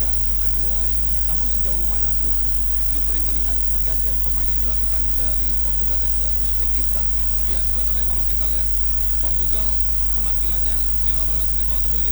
yang kedua ini. Namun sejauh mana Bung Jupri melihat pergantian pemain yang dilakukan dari Portugal dan juga Uzbekistan? Iya, sebenarnya kalau kita lihat Portugal penampilannya di babak kedua ini